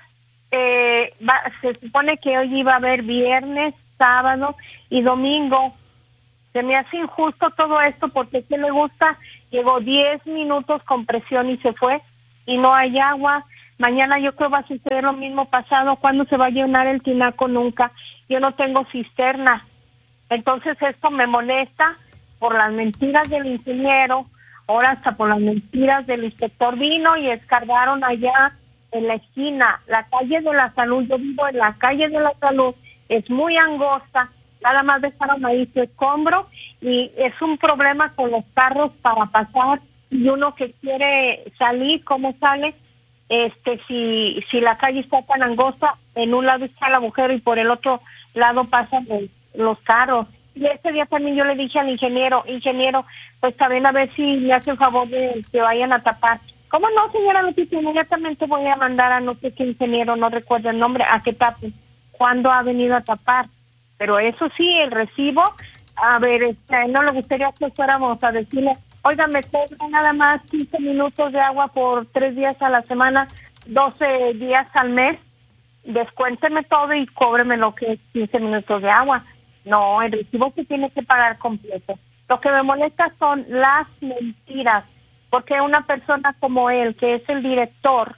eh, va, se supone que hoy iba a haber viernes, sábado y domingo. Se me hace injusto todo esto porque ¿qué le gusta? Llegó diez minutos con presión y se fue y no hay agua. Mañana yo creo va a suceder lo mismo pasado. ¿Cuándo se va a llenar el tinaco? Nunca. Yo no tengo cisterna. Entonces esto me molesta por las mentiras del ingeniero, ahora hasta por las mentiras del inspector. Vino y escarbaron allá en la esquina, la calle de la Salud. Yo vivo en la calle de la Salud, es muy angosta. Nada más dejaron ahí su escombro y es un problema con los carros para pasar y uno que quiere salir, ¿cómo sale? Este, si si la calle está tan angosta, en un lado está el agujero y por el otro lado pasan los, los carros. Y ese día también yo le dije al ingeniero, ingeniero, pues también a ver si me hace el favor de que vayan a tapar. ¿Cómo no, señora Lupita? Inmediatamente voy a mandar a no sé qué ingeniero, no recuerdo el nombre, a que tape. ¿Cuándo ha venido a tapar? Pero eso sí, el recibo, a ver, este, no le gustaría que fuéramos a decirle, oiga, me cobra nada más quince minutos de agua por tres días a la semana, doce días al mes, descuénteme todo y cóbreme lo que es quince minutos de agua. No, el recibo se tiene que pagar completo. Lo que me molesta son las mentiras, porque una persona como él, que es el director,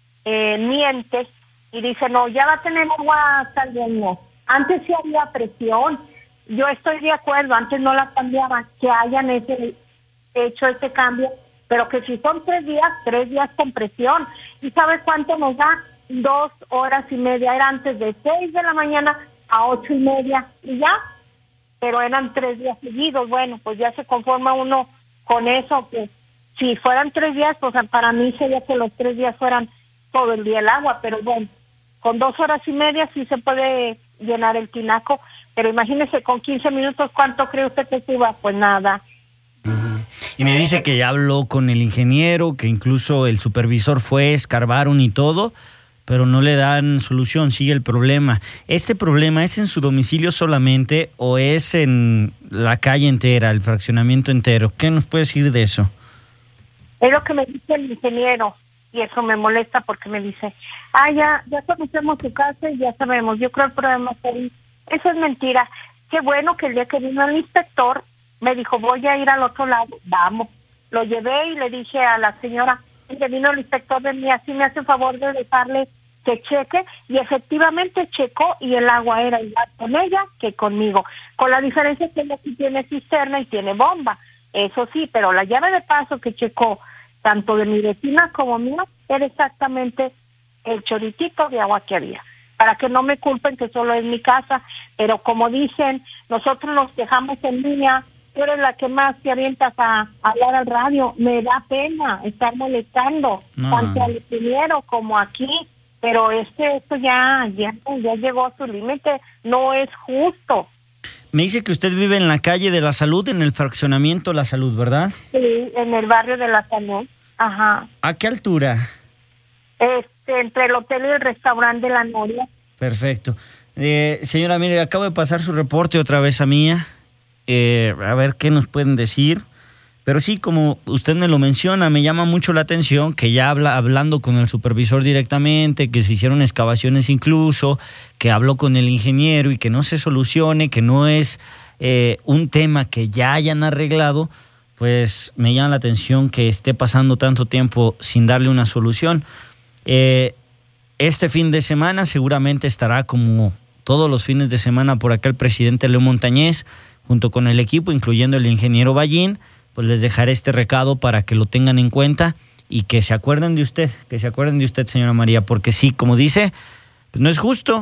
eh, miente y dice, no, ya va a tener agua hasta el viernes. Antes sí había presión, yo estoy de acuerdo, antes no la cambiaban, que hayan ese, hecho ese cambio, pero que si son tres días, tres días con presión. ¿Y sabe cuánto nos da? Dos horas y media, era antes de seis de la mañana a ocho y media, y ya, pero eran tres días seguidos. Bueno, pues ya se conforma uno con eso, que si fueran tres días, pues para mí sería que los tres días fueran todo el día el agua, pero bueno, con dos horas y media sí se puede llenar el tinaco, pero imagínese con quince minutos, ¿cuánto cree usted que suba? Pues nada. Uh-huh. Y me dice que ya habló con el ingeniero, que incluso el supervisor fue, escarbaron y todo, pero no le dan solución, sigue el problema. ¿Este problema es en su domicilio solamente o es en la calle entera, el fraccionamiento entero? ¿Qué nos puede decir de eso? Es lo que me dice el ingeniero. Y eso me molesta porque me dice, ah, ya, ya conocemos su casa y ya sabemos, yo creo el problema es ahí. Eso es mentira. Qué bueno que el día que vino el inspector me dijo, voy a ir al otro lado, vamos. Lo llevé y le dije a la señora, que vino el inspector de mí, así me hace favor de dejarle que cheque, y efectivamente checó y el agua era igual con ella que conmigo, con la diferencia que ella sí tiene cisterna y tiene bomba, eso sí, pero la llave de paso que checó tanto de mi vecina como mía, era exactamente el chorritito de agua que había. Para que no me culpen que solo es mi casa, pero como dicen, nosotros nos dejamos en línea, tú eres la que más te avientas a, a hablar al radio, me da pena estar molestando, no. Tanto al ingeniero como aquí, pero este, esto ya, ya, ya llegó a su límite, no es justo. Me dice que usted vive en la calle de la Salud, en el fraccionamiento La Salud, ¿verdad? Sí, en el barrio de La Salud. Ajá. ¿A qué altura? Este, entre el hotel y el restaurante de La Noria. Perfecto. Eh, señora, mire, acabo de pasar su reporte otra vez a Mía. Eh, a ver qué nos pueden decir. Pero sí, como usted me lo menciona, me llama mucho la atención que ya habla, hablando con el supervisor directamente, que se hicieron excavaciones incluso, que habló con el ingeniero y que no se solucione, que no es eh, un tema que ya hayan arreglado, pues me llama la atención que esté pasando tanto tiempo sin darle una solución. Eh, este fin de semana seguramente estará, como todos los fines de semana, por acá el presidente Leo Montañez, junto con el equipo, incluyendo el ingeniero Ballín. Pues les dejaré este recado para que lo tengan en cuenta y que se acuerden de usted, que se acuerden de usted, señora María, porque sí, como dice, pues no es justo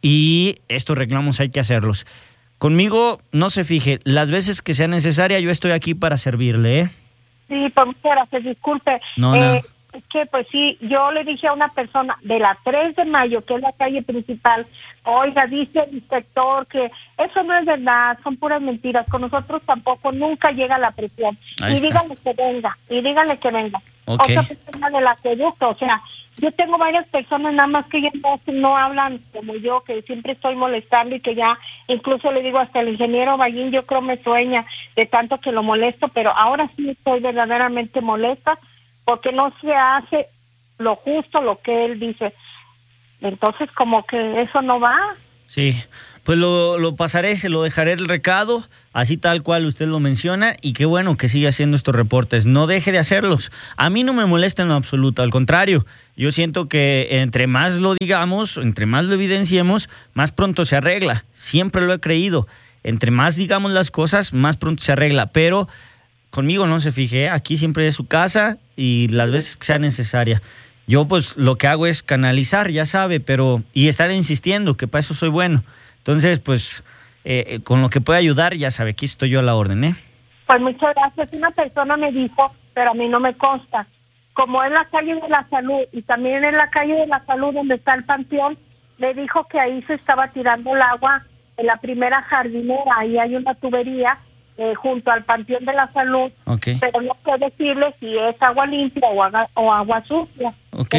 y estos reclamos hay que hacerlos. Conmigo, no se fije, las veces que sea necesaria, yo estoy aquí para servirle, ¿eh? Sí, pues muchas gracias, disculpe. No, eh, no. Es que, pues sí, yo le dije a una persona de la tres de mayo, que es la calle principal, oiga, dice el inspector que eso no es verdad, son puras mentiras, con nosotros tampoco, nunca llega la presión. Ahí y está. díganle que venga, y díganle que venga. Ok. Otra persona del acueducto, o sea, yo tengo varias personas, nada más que ya no, no hablan como yo, que siempre estoy molestando y que ya, incluso le digo hasta el ingeniero Ballín, yo creo me sueña de tanto que lo molesto, pero ahora sí estoy verdaderamente molesta, porque no se hace lo justo, lo que él dice. Entonces, como que eso no va. Sí, pues lo, lo pasaré, se lo dejaré el recado, así tal cual usted lo menciona, y qué bueno que siga haciendo estos reportes. No deje de hacerlos. A mí no me molesta en lo absoluto, al contrario. Yo siento que entre más lo digamos, entre más lo evidenciemos, más pronto se arregla. Siempre lo he creído. Entre más digamos las cosas, más pronto se arregla. Pero conmigo no se fije, aquí siempre es su casa y las veces que sea necesaria. Yo pues lo que hago es canalizar, ya sabe, pero y estar insistiendo, que para eso soy bueno. Entonces, pues, eh, con lo que pueda ayudar, ya sabe, aquí estoy yo a la orden, ¿eh? Pues muchas gracias. Una persona me dijo, pero a mí no me consta, como es la calle de la Salud y también en la calle de la Salud donde está el panteón, le dijo que ahí se estaba tirando el agua en la primera jardinera, ahí hay una tubería, Eh, junto al Panteón de la Salud, okay. Pero no sé decirle si es agua limpia o agua, o agua sucia. Ok,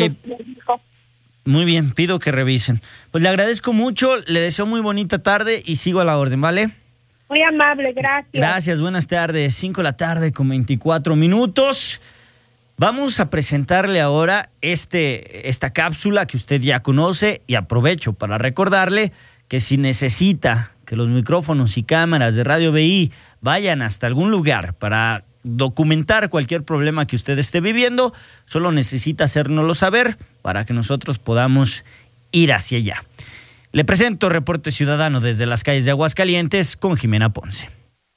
muy bien, pido que revisen. Pues le agradezco mucho, le deseo muy bonita tarde y sigo a la orden, ¿vale? Muy amable, gracias. Gracias, buenas tardes, cinco de la tarde con veinticuatro minutos. Vamos a presentarle ahora este, esta cápsula que usted ya conoce y aprovecho para recordarle que si necesita que los micrófonos y cámaras de Radio B I vayan hasta algún lugar para documentar cualquier problema que usted esté viviendo, solo necesita hacérnoslo saber para que nosotros podamos ir hacia allá. Le presento Reporte Ciudadano desde las calles de Aguascalientes con Jimena Ponce.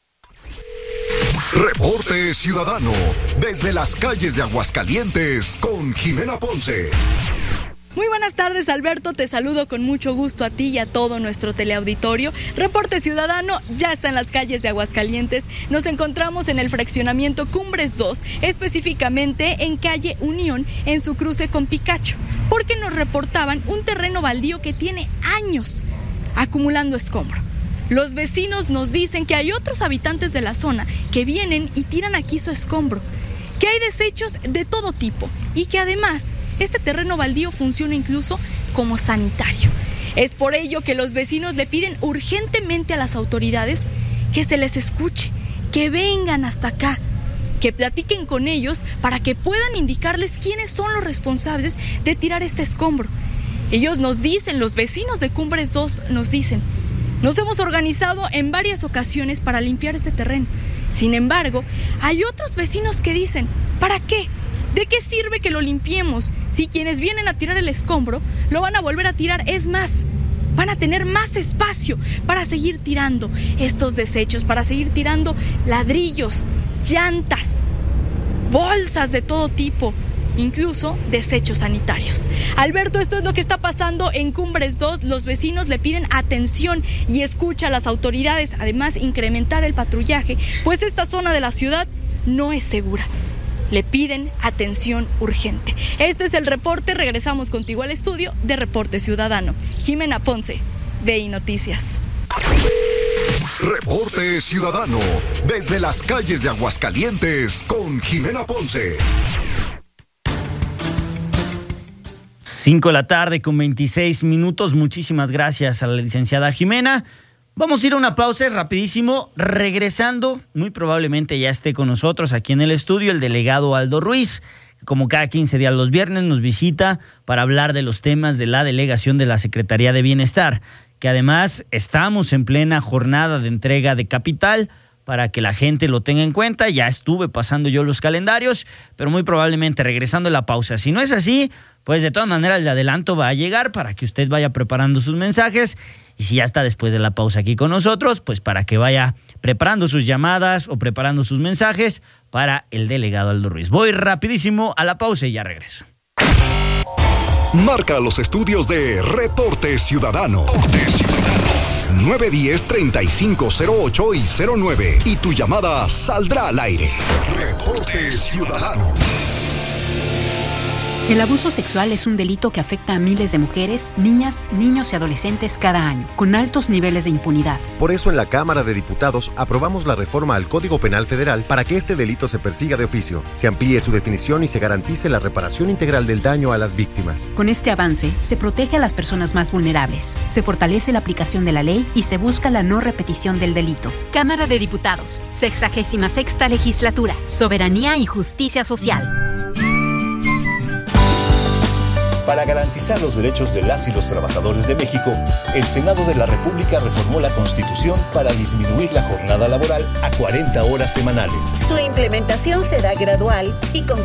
Reporte Ciudadano desde las calles de Aguascalientes con Jimena Ponce. Muy buenas tardes, Alberto, te saludo con mucho gusto a ti y a todo nuestro teleauditorio. Reporte Ciudadano ya está en las calles de Aguascalientes. Nos encontramos en el fraccionamiento Cumbres dos, específicamente en calle Unión, en su cruce con Picacho, porque nos reportaban un terreno baldío que tiene años acumulando escombro. Los vecinos nos dicen que hay otros habitantes de la zona que vienen y tiran aquí su escombro, que hay desechos de todo tipo y que además este terreno baldío funciona incluso como sanitario. Es por ello que los vecinos le piden urgentemente a las autoridades que se les escuche, que vengan hasta acá, que platiquen con ellos para que puedan indicarles quiénes son los responsables de tirar este escombro. Ellos nos dicen, los vecinos de Cumbres dos nos dicen, nos hemos organizado en varias ocasiones para limpiar este terreno. Sin embargo, hay otros vecinos que dicen, ¿para qué? ¿De qué sirve que lo limpiemos si quienes vienen a tirar el escombro lo van a volver a tirar? Es más, van a tener más espacio para seguir tirando estos desechos, para seguir tirando ladrillos, llantas, bolsas de todo tipo, incluso desechos sanitarios. Alberto, esto es lo que está pasando en Cumbres dos. Los vecinos le piden atención y escucha a las autoridades, además incrementar el patrullaje, pues esta zona de la ciudad no es segura. Le piden atención urgente. Este es el reporte, regresamos contigo al estudio de Reporte Ciudadano. Jimena Ponce, B I Noticias. Reporte Ciudadano desde las calles de Aguascalientes con Jimena Ponce. cinco de la tarde con veintiséis minutos. Muchísimas gracias a la licenciada Jimena. Vamos a ir a una pausa rapidísimo. Regresando, muy probablemente ya esté con nosotros aquí en el estudio el delegado Aldo Ruiz. Como cada quince días los viernes nos visita para hablar de los temas de la delegación de la Secretaría de Bienestar, que además estamos en plena jornada de entrega de capital para que la gente lo tenga en cuenta. Ya estuve pasando yo los calendarios, pero muy probablemente regresando a la pausa. Si no es así, pues de todas maneras el adelanto va a llegar para que usted vaya preparando sus mensajes. Y si ya está después de la pausa aquí con nosotros, pues para que vaya preparando sus llamadas o preparando sus mensajes para el delegado Aldo Ruiz. Voy rapidísimo a la pausa y ya regreso. Marca los estudios de Reporte Ciudadano. Reporte Ciudadano. nueve uno cero, treinta y cinco cero ocho y cero nueve. Y tu llamada saldrá al aire. Reporte Ciudadano. El abuso sexual es un delito que afecta a miles de mujeres, niñas, niños y adolescentes cada año, con altos niveles de impunidad. Por eso en la Cámara de Diputados aprobamos la reforma al Código Penal Federal para que este delito se persiga de oficio, se amplíe su definición y se garantice la reparación integral del daño a las víctimas. Con este avance, se protege a las personas más vulnerables, se fortalece la aplicación de la ley y se busca la no repetición del delito. Cámara de Diputados, sexagésima sexta legislatura, soberanía y justicia social. Para garantizar los derechos de las y los trabajadores de México, el Senado de la República reformó la Constitución para disminuir la jornada laboral a cuarenta horas semanales. Su implementación será gradual y con